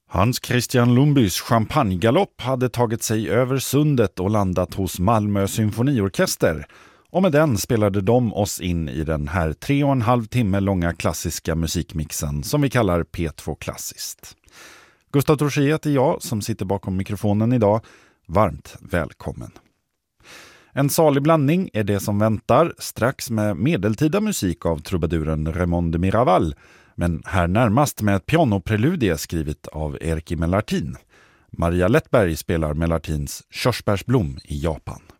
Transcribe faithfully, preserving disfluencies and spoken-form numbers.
Hans Christian Lumbys champagnegalopp hade tagit sig över sundet och landat hos Malmö symfoniorkester. Och med den spelade de oss in i den här tre och en halv timme långa klassiska musikmixen som vi kallar P två Klassiskt. Gustav Torsiet är jag som sitter bakom mikrofonen idag. Varmt välkommen. En salig blandning är det som väntar strax med medeltida musik av trubaduren Raymond de Miraval, men här närmast med ett pianopreludie skrivet av Erkki Melartin. Maria Lettberg spelar Melartins Körsbärsblom i Japan.